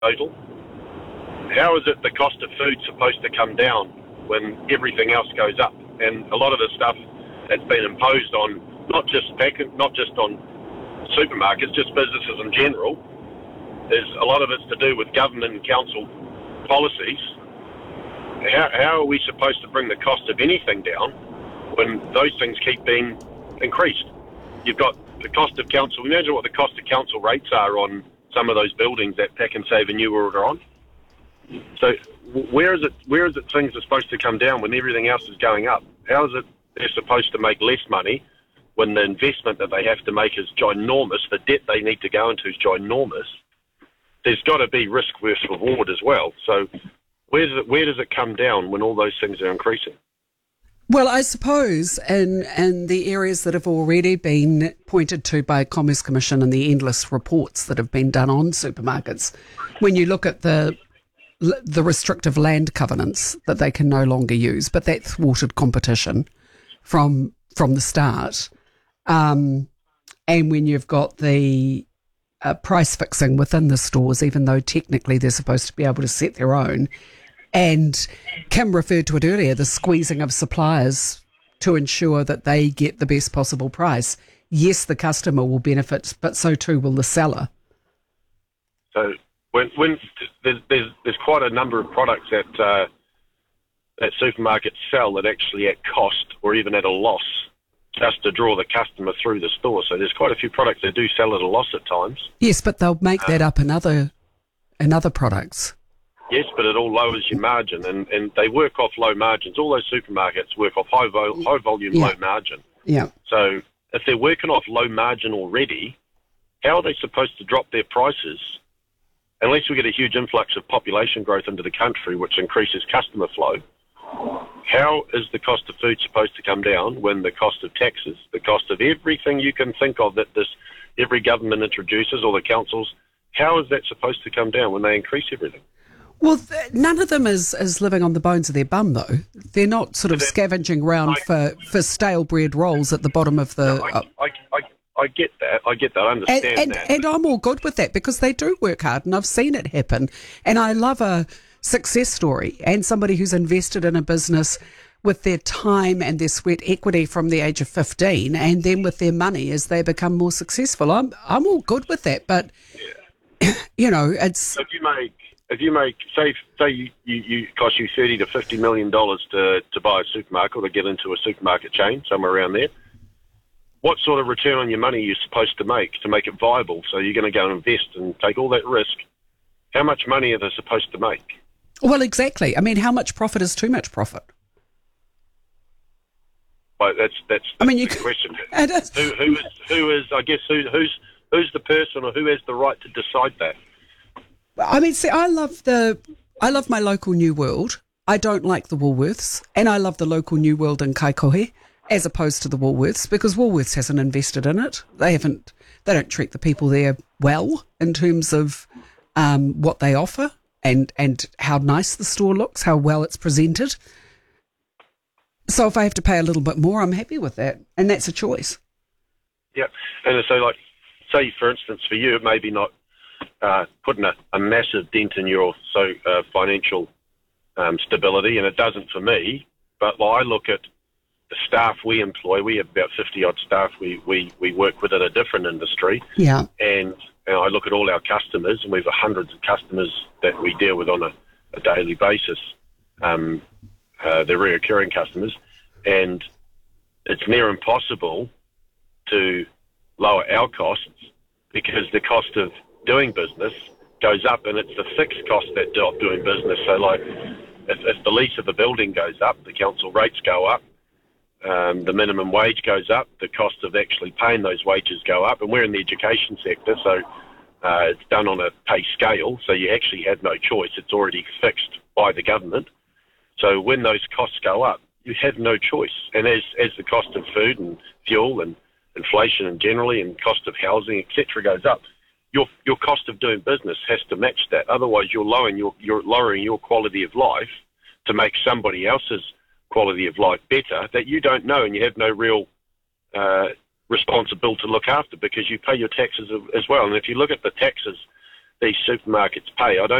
total. How is it the cost of food supposed to come down when everything else goes up? And a lot of the stuff that's been imposed on not just on supermarkets, just businesses in general, a lot of it's to do with government and council policies. How are we supposed to bring the cost of anything down when those things keep being increased? You've got the cost of council. Imagine what the cost of council rates are on some of those buildings that PAK'nSAVE and New World are on. So where is it things are supposed to come down when everything else is going up? How is it they're supposed to make less money when the investment that they have to make is ginormous, the debt they need to go into is ginormous? There's got to be risk versus reward as well. So where does it come down when all those things are increasing? Well, I suppose in the areas that have already been pointed to by Commerce Commission and the endless reports that have been done on supermarkets, when you look at the restrictive land covenants that they can no longer use, but that thwarted competition from the start, and when you've got the price fixing within the stores, even though technically they're supposed to be able to set their own. And Kim referred to it earlier, the squeezing of suppliers to ensure that they get the best possible price. Yes, the customer will benefit, but so too will the seller. So when there's quite a number of products that supermarkets sell that actually at cost or even at a loss, just to draw the customer through the store. So there's quite a few products that do sell at a loss at times. Yes, but they'll make that up in other products. Yes, but it all lowers your margin, and they work off low margins. All those supermarkets work off high volume, low margin. Yeah. So if they're working off low margin already, how are they supposed to drop their prices unless we get a huge influx of population growth into the country, which increases customer flow? How is the cost of food supposed to come down when the cost of taxes, the cost of everything you can think of that every government introduces or the councils, how is that supposed to come down when they increase everything? Well, none of them is living on the bones of their bum, though. They're not sort of scavenging around for stale bread rolls at the bottom of the... I get that. I understand that. And I'm all good with that because they do work hard and I've seen it happen. And I love a success story and somebody who's invested in a business with their time and their sweat equity from the age of 15 and then with their money as they become more successful. I'm all good with that. But, it's... So if you make, say you cost you $30 to $50 million to buy a supermarket or to get into a supermarket chain, somewhere around there, what sort of return on your money are you supposed to make it viable? So you're going to go and invest and take all that risk. How much money are they supposed to make? Well, exactly. I mean, how much profit is too much profit? Well, that's the question. Who's the person or who has the right to decide that? I mean, see, I love my local New World. I don't like the Woolworths, and I love the local New World in Kaikohe as opposed to the Woolworths because Woolworths hasn't invested in it. They don't treat the people there well in terms of what they offer and how nice the store looks, how well it's presented. So if I have to pay a little bit more, I'm happy with that, and that's a choice. Yeah, and so say for instance for you, it may be not putting a massive dent in your financial stability, and it doesn't for me. But I look at the staff we employ. We have about 50-odd staff we work with in a different industry. Yeah. And I look at all our customers, and we have hundreds of customers that we deal with on a daily basis. They're recurring customers, and it's near impossible to lower our costs because the cost of doing business goes up, and it's the fixed cost of doing business. So if the lease of a building goes up, the council rates go up, the minimum wage goes up, the cost of actually paying those wages go up, and we're in the education sector, so it's done on a pay scale, so you actually have no choice. It's already fixed by the government. So when those costs go up, you have no choice. And as the cost of food and fuel and inflation and generally and cost of housing, etc., goes up, your cost of doing business has to match that. Otherwise, you're lowering your quality of life to make somebody else's quality of life better that you don't know and you have no real responsibility to look after because you pay your taxes as well. And if you look at the taxes these supermarkets pay. I don't